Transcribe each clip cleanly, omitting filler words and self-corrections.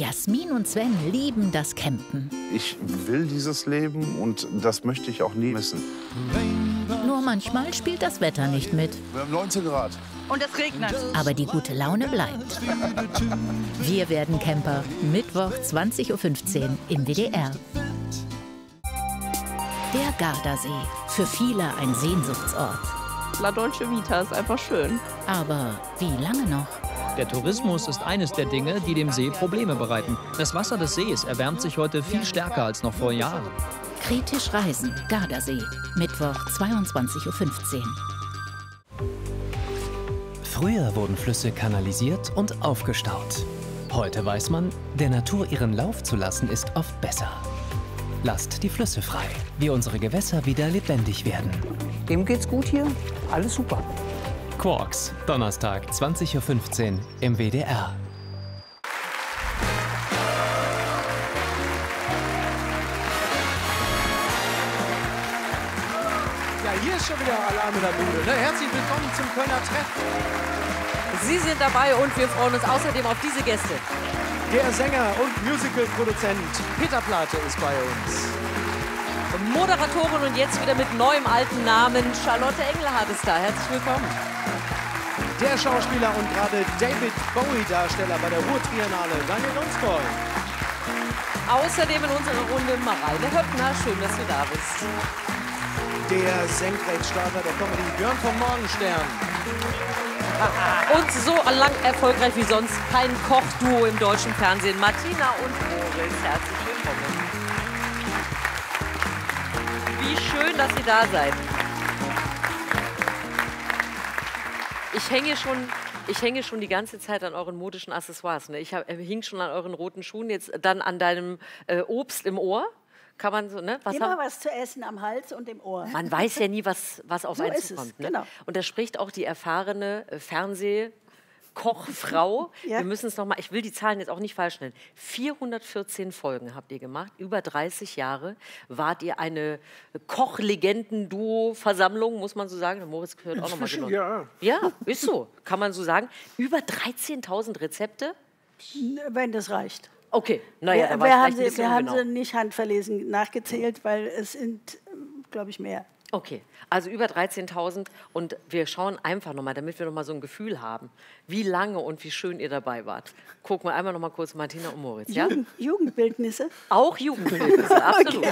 Jasmin und Sven lieben das Campen. Ich will dieses Leben und das möchte ich auch nie missen. Nur manchmal spielt das Wetter nicht mit. Wir haben 19 Grad. Und es regnet. Aber die gute Laune bleibt. Wir werden Camper. Mittwoch 20:15 Uhr im WDR. Der Gardasee. Für viele ein Sehnsuchtsort. La Dolce Vita ist einfach schön. Aber wie lange noch? Der Tourismus ist eines der Dinge, die dem See Probleme bereiten. Das Wasser des Sees erwärmt sich heute viel stärker als noch vor Jahren. Kritisch reisen. Gardasee. Mittwoch 22:15 Uhr. Früher wurden Flüsse kanalisiert und aufgestaut. Heute weiß man, der Natur ihren Lauf zu lassen, ist oft besser. Lasst die Flüsse frei, wie unsere Gewässer wieder lebendig werden. Dem geht's gut hier. Alles super. Quarks, Donnerstag, 20:15 Uhr im WDR. Ja, hier ist schon wieder Alarm in der Bude. Ne? Herzlich willkommen zum Kölner Treff. Sie sind dabei und wir freuen uns außerdem auf diese Gäste. Der Sänger und Musical-Produzent Peter Plate ist bei uns. Moderatorin und jetzt wieder mit neuem alten Namen. Charlotte Engelhardt ist da. Herzlich willkommen. Der Schauspieler und gerade David Bowie-Darsteller bei der Ruhr-Triennale, Daniel Dunsvoll. Außerdem in unserer Runde Mareile Höppner. Schön, dass du da bist. Der Senkrechtstarter der Comedy Björn vom Morgenstern. Und so lang erfolgreich wie sonst kein Kochduo im deutschen Fernsehen. Martina und Moritz, herzlich willkommen. Wie schön, dass ihr da seid. Ich hänge schon die ganze Zeit an euren modischen Accessoires. Ne? Ich hing schon an euren roten Schuhen, jetzt dann an deinem Obst im Ohr. Kann man so, ne? Immer was zu essen am Hals und im Ohr. Man weiß ja nie, was auf So einen ist zukommt. es, Ne? genau. Und da spricht auch die erfahrene Fernsehkochfrau. Ja. Wir müssen es noch mal, ich will die Zahlen jetzt auch nicht falsch nennen. 414 Folgen habt ihr gemacht, über 30 Jahre. Wart ihr eine Kochlegenden-Duo-Versammlung, muss man so sagen? Der Moritz gehört auch noch mal genau. Ja. Ja, ist so, kann man so sagen. Über 13.000 Rezepte. Wenn das reicht. Okay, naja, da war wir ich haben, vielleicht ein bisschen wir haben ungenau. sie nicht handverlesen nachgezählt, weil es sind, glaube ich, mehr. Okay, also über 13.000 und wir schauen einfach nochmal, damit wir nochmal so ein Gefühl haben, wie lange und wie schön ihr dabei wart. Gucken wir einmal nochmal kurz Martina und Moritz, ja? Jugendbildnisse. Auch Jugendfilme, absolut.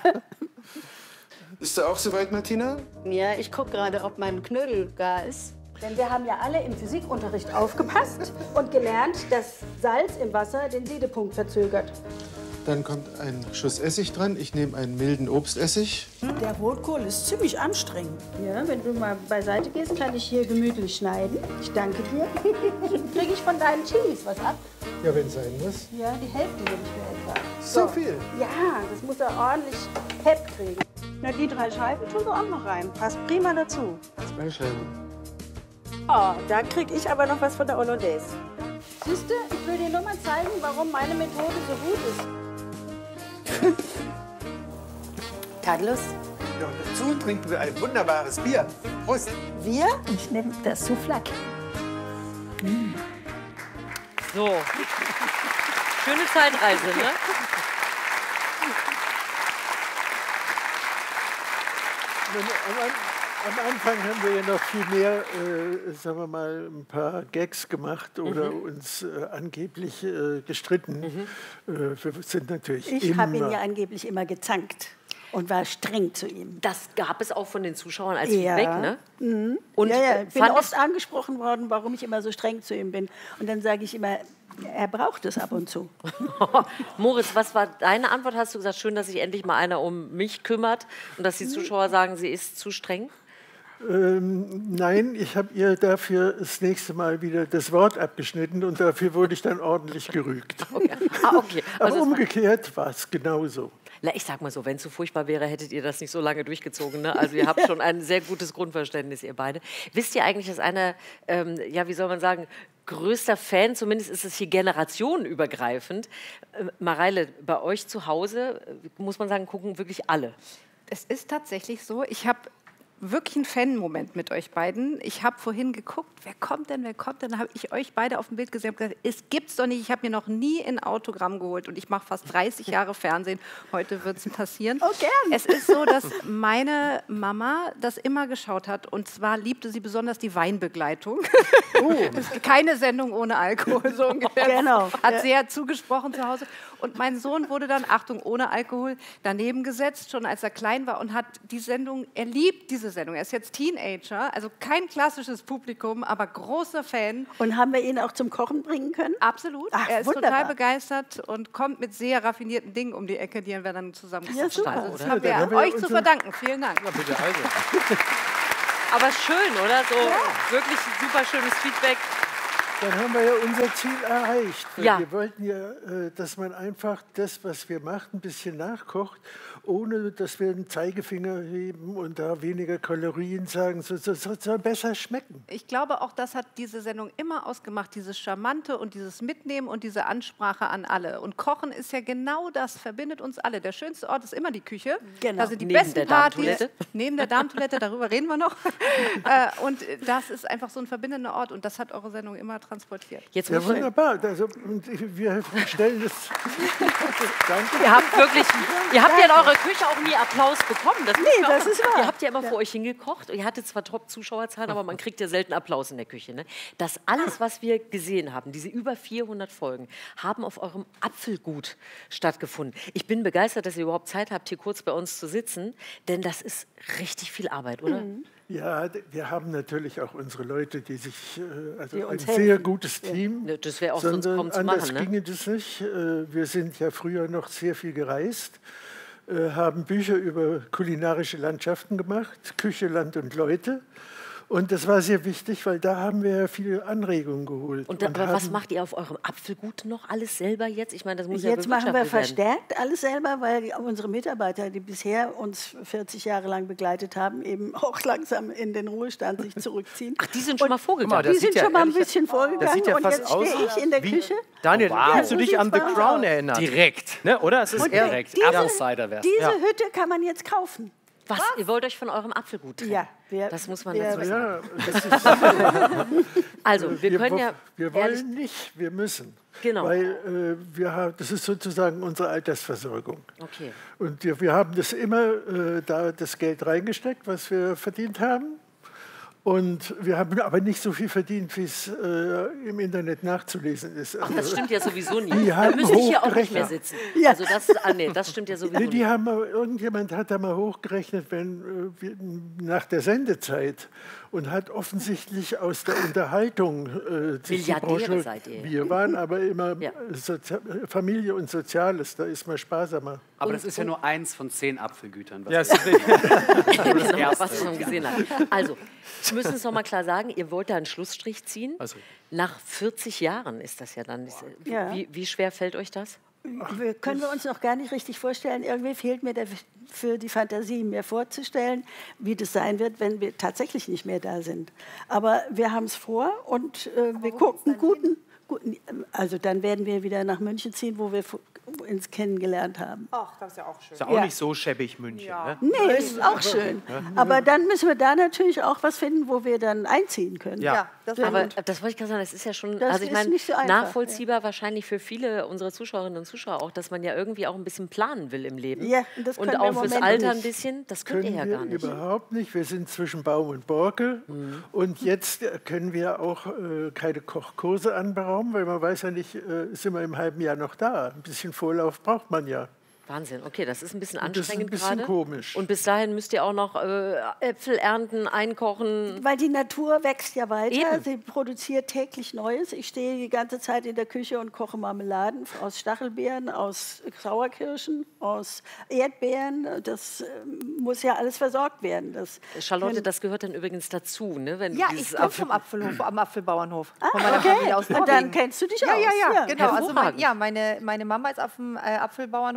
Bist du auch soweit, Martina? Ja, ich gucke gerade, ob mein Knödel gar ist. Denn wir haben ja alle im Physikunterricht aufgepasst und gelernt, dass Salz im Wasser den Siedepunkt verzögert. Dann kommt ein Schuss Essig dran. Ich nehme einen milden Obstessig. Der Rotkohl ist ziemlich anstrengend. Ja, wenn du mal beiseite gehst, kann ich hier gemütlich schneiden. Ich danke dir. Kriege ich von deinen Chilis was ab? Ja, wenn es sein muss. Ja, die Hälfte würde ich mir etwa. So viel? Ja, das muss er ordentlich Pep kriegen. Na, die 3 Scheiben tun wir auch noch rein. Passt prima dazu. 2 Scheiben. Oh, da kriege ich aber noch was von der Hollandaise. Siehst du, ich will dir nur mal zeigen, warum meine Methode so gut ist. Tadellos? Ja, und dazu trinken wir ein wunderbares Bier. Prost! Wir? Ich nehme das Souflak. So, schöne Zeitreise, ne? Am Anfang haben wir ja noch viel mehr, sagen wir mal, ein paar Gags gemacht oder uns angeblich gestritten. Wir sind natürlich Ich habe ihn ja angeblich immer gezankt und war streng zu ihm. Das gab es auch von den Zuschauern als Feedback, ne? Und Ja, ich bin fand oft angesprochen worden, warum ich immer so streng zu ihm bin. Und dann sage ich immer, er braucht es ab und zu. Moritz, was war deine Antwort? Hast du gesagt, schön, dass sich endlich mal einer um mich kümmert und dass die Zuschauer sagen, sie ist zu streng? Nein, ich habe ihr dafür das nächste Mal wieder das Wort abgeschnitten und dafür wurde ich dann ordentlich gerügt. Okay. Okay. Aber umgekehrt war es genauso. Na, ich sag mal so, wenn es so furchtbar wäre, hättet ihr das nicht so lange durchgezogen. Ne? Also ihr habt schon ein sehr gutes Grundverständnis, ihr beide. Wisst ihr eigentlich, dass einer, ja, wie soll man sagen, größter Fan, zumindest ist es hier generationenübergreifend. Mareile, bei euch zu Hause, muss man sagen, gucken wirklich alle. Es ist tatsächlich so, ich habe wirklich einen Fan-Moment mit euch beiden. Ich habe vorhin geguckt, wer kommt denn? Dann habe ich euch beide auf dem Bild gesehen und gesagt, es gibt's doch nicht. Ich habe mir noch nie ein Autogramm geholt und ich mache fast 30 Jahre Fernsehen. Heute wird es passieren. Oh, gern. Es ist so, dass meine Mama das immer geschaut hat und zwar liebte sie besonders die Weinbegleitung. Keine Sendung ohne Alkohol, so ungefähr. Genau. Hat sehr zugesprochen zu Hause. Und mein Sohn wurde dann, Achtung, ohne Alkohol, daneben gesetzt, schon als er klein war und hat die Sendung, er liebt diese Sendung. Er ist jetzt Teenager, also kein klassisches Publikum, aber großer Fan. Und haben wir ihn auch zum Kochen bringen können? Absolut. Ach, er ist wunderbar. total begeistert und kommt mit sehr raffinierten Dingen um die Ecke, die wir dann zusammen Ja, super, also das oder? haben wir Dann haben wir euch zu unser- verdanken. Vielen Dank. Na bitte, also. Aber schön, oder? So wirklich super schönes Feedback. Dann haben wir ja unser Ziel erreicht. Ja. Wir wollten ja, dass man einfach das, was wir machen, ein bisschen nachkocht, ohne dass wir einen Zeigefinger heben und da weniger Kalorien sagen. So soll besser schmecken. Ich glaube, auch das hat diese Sendung immer ausgemacht, dieses Charmante und dieses Mitnehmen und diese Ansprache an alle. Und Kochen ist ja genau das, verbindet uns alle. Der schönste Ort ist immer die Küche. Genau. Da sind die Neben besten der Partys. Darmtoilette. Neben der Darmtoilette, darüber reden wir noch. Und das ist einfach so ein verbindender Ort und das hat eure Sendung immer transportiert. Jetzt Ja, muss ich, wunderbar. Also, und wir stellen das. Danke. ihr habt ja in eurer Küche auch nie Applaus bekommen. Das, Nee, das ist wahr. Ihr habt ja immer vor euch hingekocht. Ihr hattet zwar Top-Zuschauerzahlen, aber man kriegt ja selten Applaus in der Küche. Ne? Das alles, was wir gesehen haben, diese über 400 Folgen, haben auf eurem Apfelgut stattgefunden. Ich bin begeistert, dass ihr überhaupt Zeit habt, hier kurz bei uns zu sitzen, denn das ist richtig viel Arbeit, oder? Ja, wir haben natürlich auch unsere Leute, die sich, also Die ein uns sehr helfen. gutes Team. Ne, das wäre auch sonst Sondern kaum zu anders machen. Ne? ginge das nicht. Wir sind ja früher noch sehr viel gereist, haben Bücher über kulinarische Landschaften gemacht, Küche, Land und Leute. Und das war sehr wichtig, weil da haben wir ja viele Anregungen geholt. Und aber was macht ihr auf eurem Apfelgut noch alles selber jetzt? Ich meine, das muss Jetzt ja machen wir bewirtschaftet werden. verstärkt alles selber, weil unsere Mitarbeiter, die bisher uns 40 Jahre lang begleitet haben, eben auch langsam in den Ruhestand sich zurückziehen. Ach, die sind schon mal vorgegangen. Die sind schon mal ein bisschen vorgegangen das sieht ja und fast jetzt aus stehe ich in der wie- Küche. Daniel, Wow. kannst du dich So an The sieht's Crown aus. erinnern? Direkt. Ne, oder? Es ist Und direkt. diese- Apple Cider wär's. Diese Ja. Hütte kann man jetzt kaufen. Was? Ihr wollt euch von eurem Apfelgut trennen? Ja, das muss man wir- dazu sagen. Ja, das ist, Also, wir können ja wir ehrlich- wollen nicht, wir müssen. Genau. Weil das ist sozusagen unsere Altersversorgung. Okay. Und wir haben das immer da das Geld reingesteckt, was wir verdient haben. Und wir haben aber nicht so viel verdient, wie es im Internet nachzulesen ist. Ach, das stimmt ja sowieso nicht. Die Da haben müsste ich hier auch nicht mehr hochgerechnet. sitzen. Ja. Also das stimmt ja sowieso Nee, die nicht. haben mal, irgendjemand hat da mal hochgerechnet, wenn nach der Sendezeit und hat offensichtlich aus der Unterhaltung sich die Milliardäre Branche, seid ihr. wir waren aber immer Ja. Familie und Soziales, da ist man sparsamer. Aber das ist ja nur eins von 10 Apfelgütern. Was Ja, wir- ist richtig. Genau, Erste. was ich schon gesehen habe. Also, wir müssen es noch mal klar sagen, ihr wollt da einen Schlussstrich ziehen. Also, Nach 40 Jahren ist das ja dann. Ja. Wie schwer fällt euch das? Können wir uns noch gar nicht richtig vorstellen. Irgendwie fehlt mir für die Fantasie, mir vorzustellen, wie das sein wird, wenn wir tatsächlich nicht mehr da sind. Aber wir haben es vor und wir gucken guten. Also dann werden wir wieder nach München ziehen, wo wir uns kennengelernt haben. Ach, das ist ja auch schön. ist ja auch nicht so schäbig, München. Ne? Nee, ist auch schön. Aber dann müssen wir da natürlich auch was finden, wo wir dann einziehen können. Ja. Aber das wollte ich gerade sagen, das ist ja schon, Das also ich ist meine, nicht so einfach, nachvollziehbar wahrscheinlich für viele unserer Zuschauerinnen und Zuschauer auch, dass man ja irgendwie auch ein bisschen planen will im Leben. Ja, das und können wir auch im fürs Moment Alter nicht. ein bisschen, das könnt ihr Können ja wir gar nicht. überhaupt nicht. Wir sind zwischen Baum und Borke. Und jetzt können wir auch keine Kochkurse anberaumen, weil man weiß ja nicht, sind wir im halben Jahr noch da. Ein bisschen Vorlauf braucht man ja. Wahnsinn, okay, das ist ein bisschen Und das ist ein anstrengend bisschen gerade. komisch. Und bis dahin müsst ihr auch noch Äpfel ernten, einkochen. Weil die Natur wächst ja weiter, Eben. sie produziert täglich Neues. Ich stehe die ganze Zeit in der Küche und koche Marmeladen aus Stachelbeeren, aus Sauerkirschen, aus Erdbeeren. Das muss ja alles versorgt werden. Charlotte, das gehört dann übrigens dazu, ne? Wenn Ja, dieses ich komme vom Apfelhof, am Apfelbauernhof. Ah, Von meiner okay. Familie aus Und Norwegen. dann kennst du dich ja, aus. Ja, Ja. genau. Also Hervorragend. meine Mama ist auf dem Apfelbauernhof in Norwegen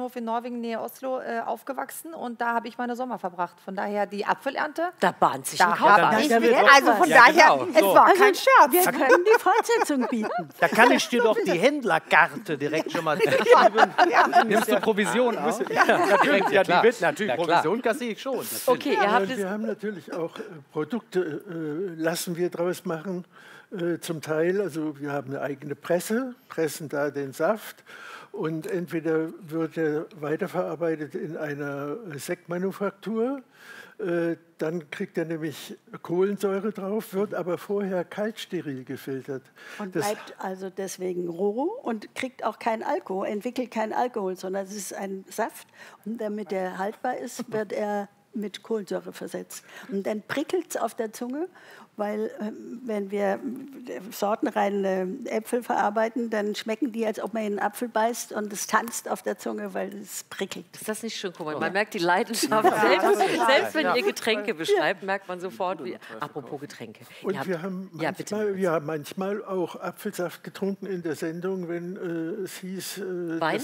Norwegen, Nähe Oslo, aufgewachsen und da habe ich meine Sommer verbracht. Von daher die Apfelernte. Da bahnt sich ein Kauf an. Also von daher, es war kein Scherz. Wir können die Fortsetzung bieten. Da kann ich dir doch die Händlerkarte direkt schon mal geben. Nimmst du Provision auch? Natürlich, ja, die wird natürlich. Provision kassiere ich schon. Okay, ihr habt wir haben natürlich auch Produkte, lassen wir draus machen, zum Teil. Also wir haben eine eigene Presse, pressen da den Saft und entweder wird er weiterverarbeitet in einer Sektmanufaktur, dann kriegt er nämlich Kohlensäure drauf, wird aber vorher kaltsteril gefiltert. Und bleibt also deswegen roh und kriegt auch keinen Alkohol, entwickelt keinen Alkohol, sondern es ist ein Saft. Und damit er haltbar ist, wird er mit Kohlensäure versetzt. Und dann prickelt es auf der Zunge, weil wenn wir sortenreine Äpfel verarbeiten, dann schmecken die, als ob man in einen Apfel beißt und es tanzt auf der Zunge, weil es prickelt. Ist das nicht schön? Guck mal, man merkt die Leidenschaft. Selbst wenn ihr Getränke beschreibt, merkt man sofort, wie... Apropos Getränke. Und wir haben manchmal auch Apfelsaft getrunken in der Sendung, wenn es hieß, Wein?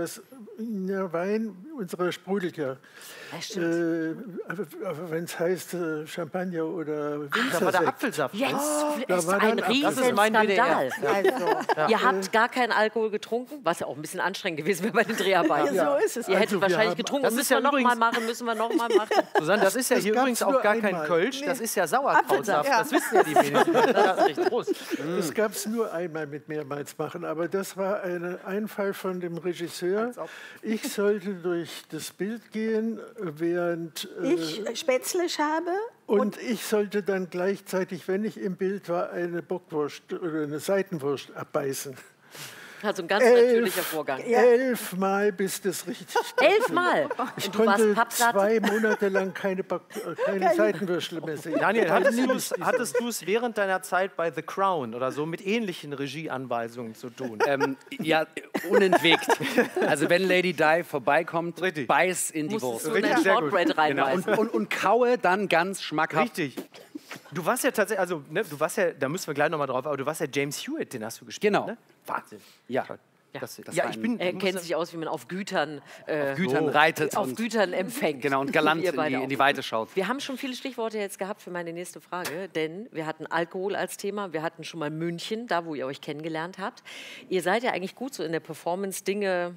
Wein, unserer sprudelt ja. Ja, stimmt. Aber wenn es heißt Champagner oder Da war der Apfelsaft. Jetzt da ist war ein dann Das ist mein Riesenskandal. WDR. Ihr habt gar keinen Alkohol getrunken, was ja auch ein bisschen anstrengend gewesen wäre bei den Dreharbeiten. Ja, so ist es. Ihr hättet Also wir wahrscheinlich haben- getrunken, Das müssen ist ja wir noch mal übrigens- machen, müssen wir noch mal machen. Susanne, das ist ja Das hier gab's übrigens auch nur gar kein einmal. Kölsch, das ist ja Sauerkrautsaft. Ja. Das wissen ja die wenigsten. Das ist richtig groß. Das gab es nur einmal mit mehrmals machen, aber das war ein Einfall von dem Regisseur. Ich sollte durch das Bild gehen, während Ich Spätzle habe und ich sollte dann gleichzeitig, wenn ich im Bild war, eine Bockwurst oder eine Seitenwurst abbeißen. Also ein ganz natürlicher Vorgang. 11 Mal, bis das richtig 11 Mal? Ich Und du warst konnte pappsatt? 2 Monate lang keine Seitenwürstel mehr sehen. Daniel, hattest du es während deiner Zeit bei The Crown oder so mit ähnlichen Regieanweisungen zu tun? Ja, unentwegt. Also wenn Lady Di vorbeikommt, beiß in die Wurst. Musstest du in dein Shortbread reinbeißen. Und kaue dann ganz schmackhaft. Richtig. Du warst ja tatsächlich, also ne, du warst ja, da müssen wir gleich nochmal drauf, aber du warst ja James Hewitt, den hast du gespielt. Genau. Ne? Wahnsinn. Ja. Er kennt sich aus, wie man auf Gütern, reitet auf und Gütern empfängt. Genau, und galant Ihr beide in die auch. Weite schaut. Wir haben schon viele Stichworte jetzt gehabt für meine nächste Frage, denn wir hatten Alkohol als Thema, wir hatten schon mal München, da wo ihr euch kennengelernt habt. Ihr seid ja eigentlich gut so in der Performance, Dinge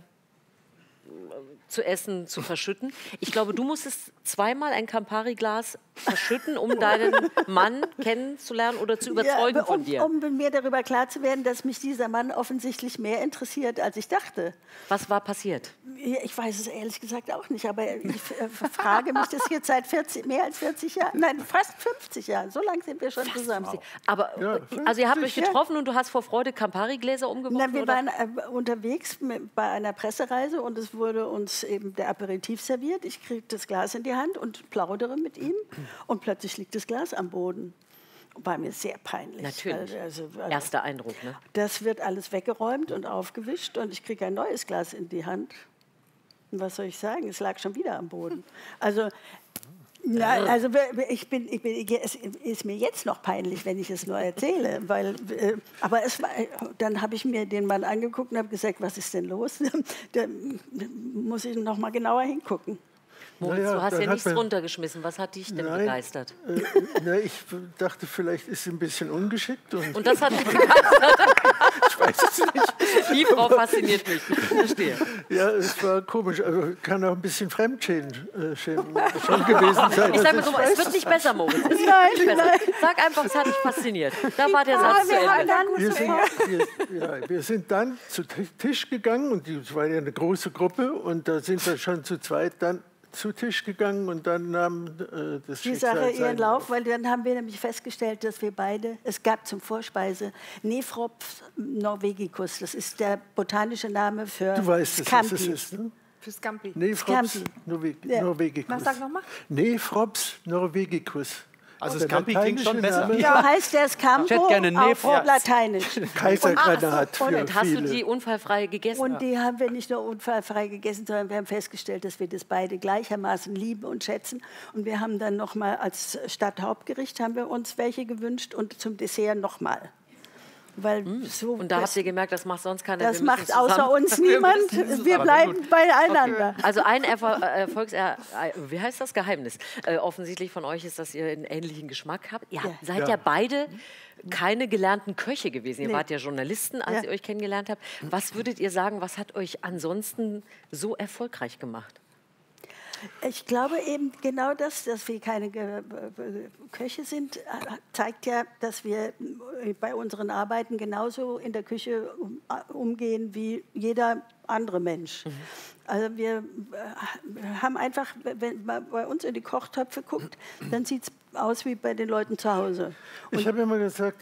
zu essen, zu verschütten. Ich glaube, du musstest zweimal ein Campari-Glas verschütten, um deinen Mann kennenzulernen oder zu überzeugen von dir. Um mir darüber klar zu werden, dass mich dieser Mann offensichtlich mehr interessiert, als ich dachte. Was war passiert? Ich weiß es ehrlich gesagt auch nicht, aber ich frage mich das jetzt seit mehr als 40 Jahren, nein, fast 50 Jahren. So lange sind wir schon zusammen. Aber, also ihr habt euch getroffen und du hast vor Freude Campari-Gläser umgeworfen? Wir waren unterwegs bei einer Pressereise und es wurde uns eben der Aperitif serviert. Ich kriege das Glas in die Hand und plaudere mit ihm und plötzlich liegt das Glas am Boden. War mir sehr peinlich. Natürlich. Also, erster Eindruck, ne? Das wird alles weggeräumt und aufgewischt und ich kriege ein neues Glas in die Hand. Und was soll ich sagen? Es lag schon wieder am Boden. Also, es ist mir jetzt noch peinlich, wenn ich es nur erzähle. Aber dann habe ich mir den Mann angeguckt und habe gesagt, was ist denn los? Da muss ich noch mal genauer hingucken. Moritz, du hast ja nichts runtergeschmissen. Was hat dich denn begeistert? Ich dachte, vielleicht ist sie ein bisschen ungeschickt. Und das hat dich begeistert? Ich weiß es nicht. Die Frau fasziniert mich. Ich verstehe. Ja, es war komisch. Also kann auch ein bisschen Fremdschämen schon gewesen sein. Ich sage mal so, es wird nicht besser, Moritz. Es wird nicht besser. Sag einfach, es hat dich fasziniert. Da war der Satz zu Ende. Wir sind dann zu Tisch gegangen und es war ja eine große Gruppe und da sind wir schon zu zweit dann zu Tisch gegangen und dann nahm das die Schicksal Sache ihren seinen Lauf, weil dann haben wir nämlich festgestellt, dass wir beide, es gab zum Vorspeise Nephrops norvegicus, das ist der botanische Name für Du weißt, Scampi. was es ist, ne? Für Scampi. Nephrops norvegicus. Was sag nochmal? Nephrops norvegicus. Also Scampi klingt schon besser. Ja, heißt der Scampo auf Lateinisch. Kaisergranat Und hast du die unfallfrei gegessen? Und die haben wir nicht nur unfallfrei gegessen, sondern wir haben festgestellt, dass wir das beide gleichermaßen lieben und schätzen. Und wir haben dann nochmal als Stadthauptgericht haben wir uns welche gewünscht und zum Dessert nochmal. Weil so Und da habt ihr gemerkt, das macht sonst keiner. Das macht außer uns niemand. Wir bleiben beieinander. Okay. Also ein wie heißt das Geheimnis? Offensichtlich von euch ist, dass ihr einen ähnlichen Geschmack habt. Ihr seid ja beide keine gelernten Köche gewesen. Ihr wart ja Journalisten, als ihr euch kennengelernt habt. Was würdet ihr sagen, was hat euch ansonsten so erfolgreich gemacht? Ich glaube eben genau das, dass wir keine Köche sind, zeigt ja, dass wir bei unseren Arbeiten genauso in der Küche umgehen wie jeder andere Mensch. Also wir haben einfach, wenn man bei uns in die Kochtöpfe guckt, dann sieht es aus wie bei den Leuten zu Hause. Ich habe immer gesagt,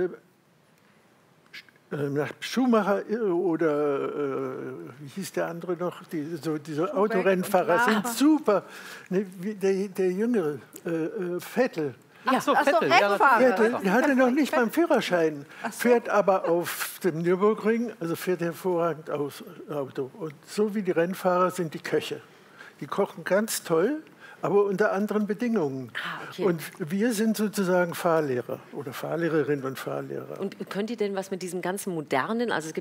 nach Schumacher oder wie hieß der andere noch, diese Autorennfahrer sind super. Ne, der jüngere, Vettel. Ach so, Vettel. Vettel, der hatte noch nicht mal einen Führerschein, fährt aber auf dem Nürburgring, also fährt hervorragend Auto. Und so wie die Rennfahrer sind die Köche. Die kochen ganz toll, aber unter anderen Bedingungen. Okay. Und wir sind sozusagen Fahrlehrer oder Fahrlehrerinnen und Fahrlehrer. Und könnt ihr denn was mit diesem ganzen Modernen, also es gibt